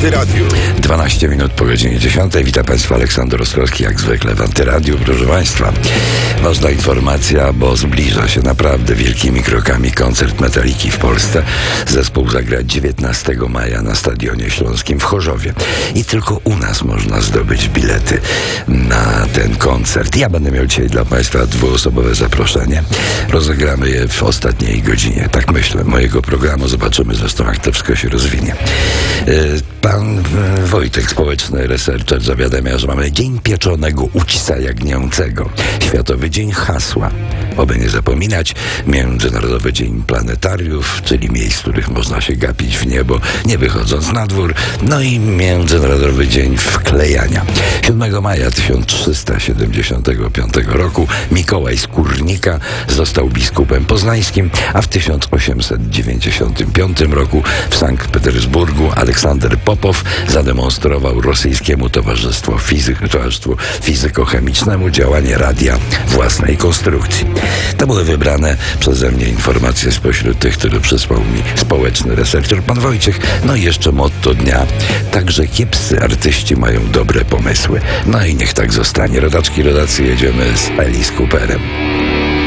Antyradiu. 12 minut po godzinie 10. Witam Państwa, Aleksander Ostrowski, jak zwykle w Antyradiu. Proszę Państwa, ważna informacja, bo zbliża się naprawdę wielkimi krokami koncert Metaliki w Polsce. Zespół zagra 19 maja na Stadionie Śląskim w Chorzowie. I tylko u nas można zdobyć bilety na ten koncert. Ja będę miał dzisiaj dla Państwa dwuosobowe zaproszenie. Rozegramy je w ostatniej godzinie, tak myślę, mojego programu. Zobaczymy zresztą, jak to wszystko się rozwinie. Pan Wojtek, społeczny researcher, zawiadamia, że mamy Dzień Pieczonego Ućca Jagnięcego, Światowy Dzień Hasła, oby nie zapominać, Międzynarodowy Dzień Planetariów, czyli miejsc, w których można się gapić w niebo, nie wychodząc na dwór, no i Międzynarodowy Dzień Wklejania. 7 maja 1375 roku Mikołaj Skórnika został biskupem poznańskim, a w 1895 roku w Sankt Petersburgu Aleksander Popow zademonstrował rosyjskiemu Towarzystwu Fizyko-Chemicznemu działanie radia własnej konstrukcji. To były wybrane przeze mnie informacje spośród tych, które przysłał mi społeczny researcher pan Wojciech. No i jeszcze motto dnia. Także kiepscy artyści mają dobre pomysły. No i niech tak zostanie. Rodaczki, rodacy, jedziemy z Alice Cooperem.